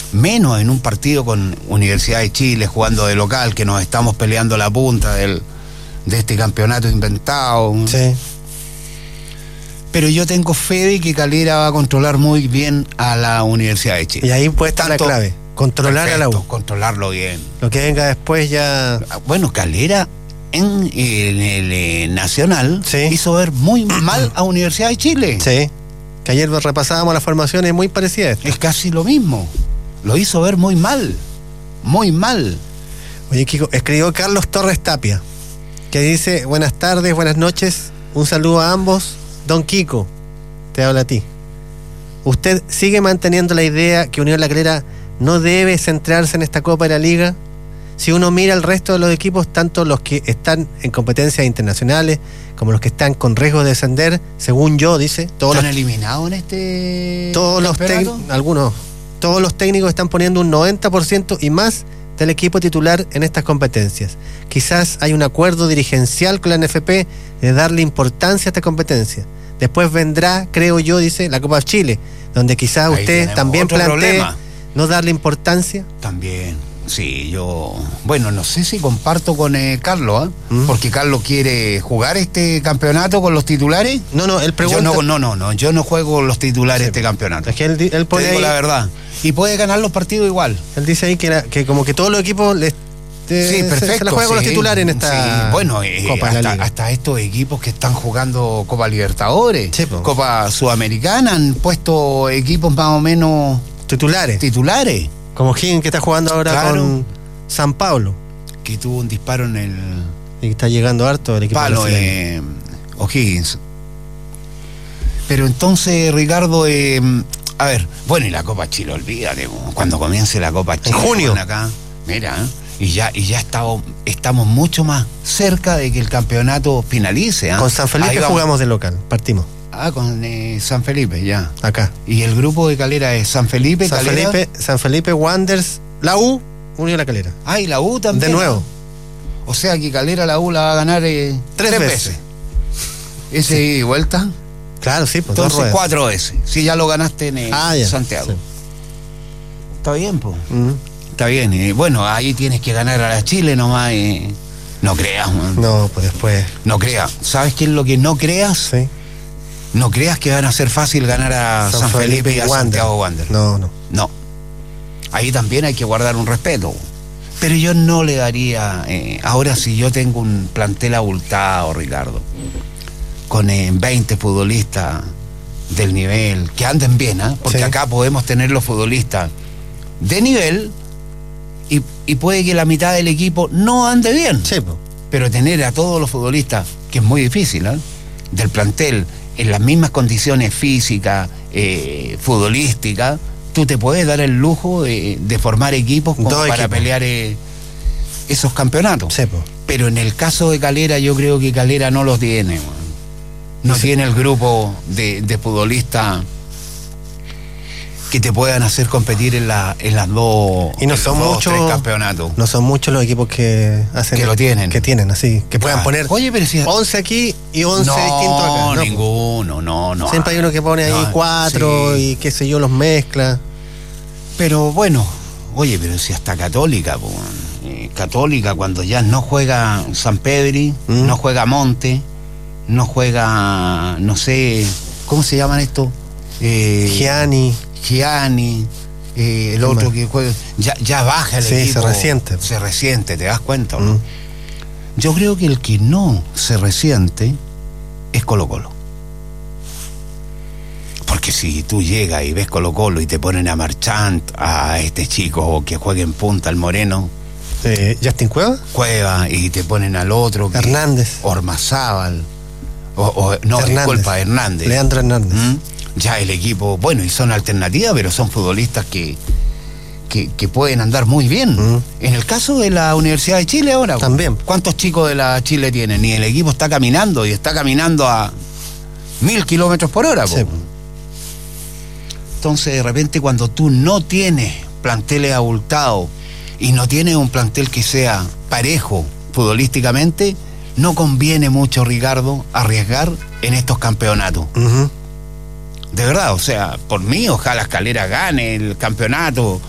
menos en un partido con Universidad de Chile, jugando de local, que nos estamos peleando la punta de este campeonato inventado. Sí. Pero yo tengo fe de que Calera va a controlar muy bien a la Universidad de Chile. Y ahí puede estar la clave, controlar a la U. Controlarlo bien. Lo que venga después ya... Bueno, Calera en el Nacional hizo ver muy mal a Universidad de Chile. Sí, que ayer repasábamos las formaciones muy parecidas. Es casi lo mismo. Lo hizo ver muy mal. Muy mal. Oye, Kiko, escribió Carlos Torres Tapia, que dice: buenas tardes, buenas noches, un saludo a ambos. Don Kiko, te habla a ti. ¿Usted sigue manteniendo la idea que Unión La Calera no debe centrarse en esta Copa de la Liga? Si uno mira el resto de los equipos, tanto los que están en competencias internacionales como los que están con riesgo de descender, según yo, dice, ¿están eliminados en este campeonato? Todos los técnicos están poniendo un 90% y más del equipo titular en estas competencias. Quizás hay un acuerdo dirigencial con la NFP de darle importancia a esta competencia. Después vendrá, creo yo, dice, la Copa de Chile, donde quizás usted también plantee no darle importancia. También, sí, yo... Bueno, no sé si comparto con Carlos, porque Carlos quiere jugar este campeonato con los titulares. No, él pregunta... Yo no juego con los titulares este campeonato. Es que él pone te digo ahí, la verdad. Y puede ganar los partidos igual. Él dice ahí que como que todos los equipos sí, perfecto, se la juegan con los titulares en esta Copa hasta estos equipos que están jugando Copa Libertadores, Copa Sudamericana, han puesto equipos más o menos titulares. Como Higgins, que está jugando ahora con San Pablo, que tuvo un disparo en el... Y está llegando harto el equipo palo O'Higgins. Pero entonces, Ricardo, a ver, bueno, y la Copa Chile, olvídate, cuando comience la Copa Chile en junio acá, mira, y ya estamos mucho más cerca de que el campeonato finalice. Con San Felipe jugamos de local, partimos. Con San Felipe, ya. Acá. Y el grupo de Calera es San Felipe, San Felipe, Wanderers, la U, Unión La Calera. Y la U también. De nuevo. O sea que Calera la U la va a ganar tres veces. ¿Ese ida y vuelta? Claro, sí, pues. Entonces 4 veces. Si ya lo ganaste en Santiago. Sí. Está bien, pues. Está bien. Bueno, ahí tienes que ganar a la Chile nomás. No creas, man. No, pues después. No creas. ¿Sabes qué es lo que no creas? Sí. No creas que van a ser fácil ganar a San Felipe y a Santiago Wander. No. Ahí también hay que guardar un respeto. Pero yo no le daría... ahora si yo tengo un plantel abultado, Ricardo, con 20 futbolistas del nivel, que anden bien, porque acá podemos tener los futbolistas de nivel y puede que la mitad del equipo no ande bien. Sí, pero tener a todos los futbolistas, que es muy difícil, del plantel, en las mismas condiciones físicas, futbolísticas, tú te puedes dar el lujo de formar equipos como para pelear esos campeonatos. Sí, pero en el caso de Calera, yo creo que Calera no los tiene, no tiene el grupo de futbolistas que te puedan hacer competir en las dos, y no son muchos 3 campeonatos. No son muchos los equipos que hacen que lo tienen. Que tienen, así, que puedan poner 11 aquí y 11 distintos acá. No, ninguno, no. Siempre hay uno que pone ahí 4 y qué sé yo, los mezcla. Pero bueno, pero si hasta Católica, Católica cuando ya no juega San Pedri, no juega Monte, no juega, no sé, ¿cómo se llaman estos? Gianni, el otro que juega, ya baja el equipo. Se resiente, ¿te das cuenta o no? Yo creo que el que no se resiente es Colo-Colo. Porque si tú llegas y ves Colo-Colo y te ponen a Marchant, a este chico que juega en punta, el moreno, ¿Justin Cueva? Y te ponen al otro, Hernández, Ormazábal, Hernández. Leandro Hernández. Ya el equipo, y son alternativas, pero son futbolistas que pueden andar muy bien. En el caso de la Universidad de Chile ahora, también. ¿Cuántos chicos de la Chile tienen? Y el equipo está caminando, y está caminando a 1000 kilómetros por hora. Sí. Entonces, de repente, cuando tú no tienes planteles abultados y no tienes un plantel que sea parejo futbolísticamente, no conviene mucho, Ricardo, arriesgar en estos campeonatos. De verdad, o sea, por mí, ojalá Calera gane el campeonato,